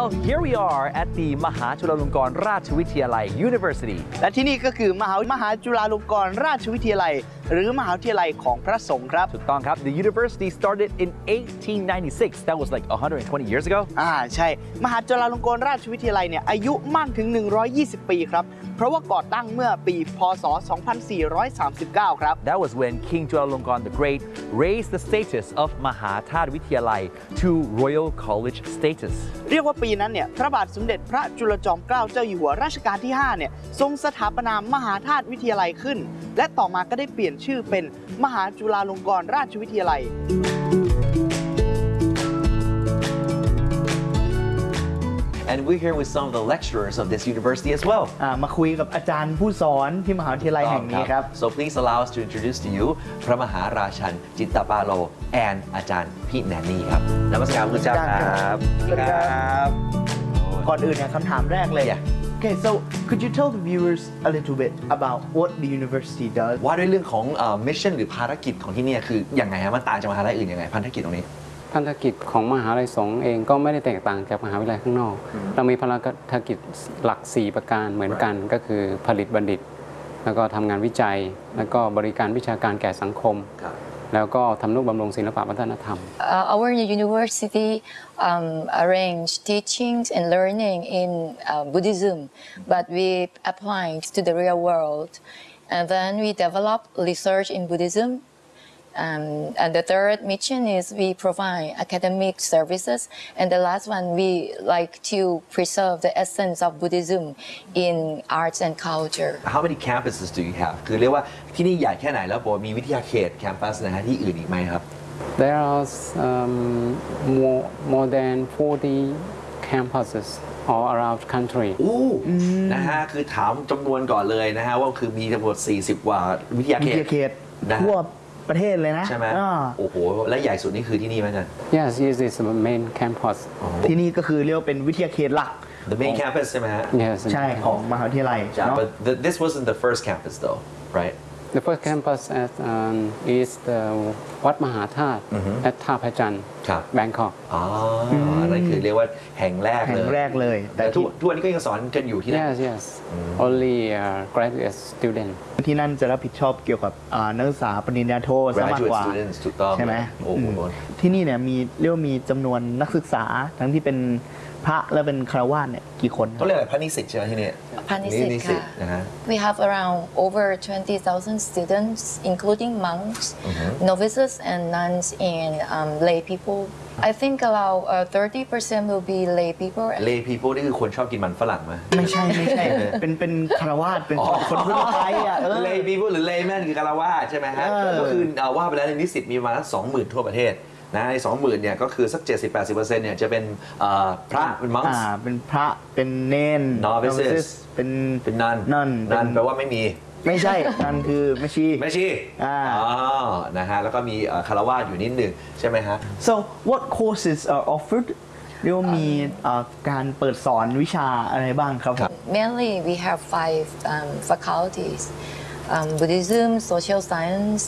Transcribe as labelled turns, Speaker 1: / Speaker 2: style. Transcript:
Speaker 1: Well, here we are at the มหาจุฬาลงกรณราชวิทยาลัย University
Speaker 2: และที่นี่ก็คือมหาจุฬาลงกรณราชวิทยาลัยหรือมหาวิทยาลัยของพระสงฆ์ครับ
Speaker 1: ถูกต้องครับ The university started in 1896 That was like 120 years ago
Speaker 2: ใช่มหาจุฬาลงกรณราชวิทยาลัยเนี่ยอายุมากถึง120 ปีครับเพราะว่าก่อตั้งเมื่อปีพศ 2439 ครับ
Speaker 1: That was when King Chulalongkorn the Great raised the status of มหาธาตุวิทยาลัย to Royal College status
Speaker 2: เรียกว่าปีนั้นเนี่ยพระบาทสมเด็จพระจุลจอมเกล้าเจ้าอยู่หัวรัชกาลที่5เนี่ยทรงสถาปนามหาธาตุวิทยาลัยขึ้นและต่อมาก็ได้เปลี่ยนชื่อเป็นมหาจุฬาลงกรณราชวิทยาลัย
Speaker 3: And we're here with some of the lecturers of this university as well.
Speaker 2: มาคุยกับอาจารย์ผู้สอนที่มหาวิทยาลัยแห่งนี้ครับ
Speaker 3: So please allow us to introduce to you พระมหาราชันจิตตปาโล and อาจารย์พี่แนนนี่ครับนมัสการคุณเจ้าครับ
Speaker 2: สวัสดีครับ ก่อนอื่นเนี่ยคำถามแรกเลย Okay, so could you tell the viewers a little bit about what the university does?
Speaker 3: ว่าด้วยเรื่องของ mission หรือภารกิจของที่นี่คือยังไงฮะมันต่างจากมหาลัยอื่นยังไงพันธกิจตรงนี้
Speaker 4: ภารกิจของมหาลัยสงฆ์เองก็ไม่ได้แตกต่างจากมหาวิทยาลัยข้างนอกเรามีภารกิจหลัก4ประการเหมือนกันก็คือผลิตบัณฑิตแล้วก็ทำงานวิจัยแล้วก็บริการวิชาการแก่สังคมแล้วก็ทำนุบำรุงศิลปวัฒนธรรม
Speaker 5: Our university arrange teachings and learning in Buddhism, but we apply it to the real world, and then we develop research in Buddhism. And the third mission is we provide academic services, and the last one we like to preserve the essence of Buddhism in arts and culture.
Speaker 3: How many campuses do you have คือเรียกว่าที่นี่ใหญ่แค่ไหนแล้วบอกมีวิทยาเขตแคมปัสนะฮะที่อื่นอีกไหมครับ
Speaker 4: There are more than 40 campuses all around the country.
Speaker 3: นะฮะคือถามจำนวนก่อนเลยนะฮะว่าคือมีทั้งหมด40 กว่าวิทยาเขต
Speaker 2: ทั่วประเทศเลยนะ
Speaker 3: ใช่ไหมโอ้โหและใหญ่สุดนี่คือที่นี่ไหมกัน
Speaker 4: Yes, this is the main campus.
Speaker 2: ที่นี่ก็คือเรียกว่าเป็นวิทยาเขตหลัก
Speaker 3: The main campus ใช่ไหมฮะ
Speaker 4: Yes.
Speaker 2: ใช่ของมหาวิทยาลัย
Speaker 3: But this wasn't the first campus though, right?
Speaker 4: The first campus is the วัดมหาธาตุ at ท่าพระจันทร์ Bangkok.
Speaker 3: นั่นคือเรียกว่าแห่งแรกเลย แต่ทุกวันนี้ก็ยังสอนกันอยู่ที่นั่น
Speaker 4: Yes. Only graduate student.
Speaker 2: ที่นั่นจะรับผิดชอบเกี่ยวกับนักศึกษาปริญญาโทซะมากกว่าใช่ไหมที่นี่เนี่ยเรียกว่ามีจำนวนนักศึกษาทั้งที่เป็นพระและเป็นคฤหัสถ์เนี่ยกี่คน
Speaker 3: เขาเรียกอะไรพระนิสิตใช่ไหมที่นี่
Speaker 5: พระนิสิตนะฮะ We have around over 20,000 students including monks, novices and nuns and lay people. I think about 30% will be lay people.
Speaker 3: Lay people นี่คือคนชอบกินมันฝรั่งไหม
Speaker 2: ไม่ใช่เป็นคฤหัสถ์เป็นคนทั่วไป
Speaker 3: Lay people หรือ layman คือคฤหัสถ์ใช่ไหมฮะก็คือว่าไปแล้วในนิสิตมีประมาณ20,000ทั่วประเทศนะใน 20,000 เนี่ยก็คือสัก 70-80% เนี่ยจะเป็นพระเป็นมังส์
Speaker 2: เป็นพระเป็นเนน
Speaker 3: novices เป็นนันแปลว่าไม่มี
Speaker 2: ไม่ใช่นันคือไม่ชี
Speaker 3: นะฮะแล้วก็มีคฤหัสถ์อยู่นิดนึงใช่ไหมฮะ
Speaker 2: So what courses are offered เรียกว่ามีการเปิดสอนวิชาอะไรบ้างครับ
Speaker 5: Mainly we have 5 faculties Buddhism, social science,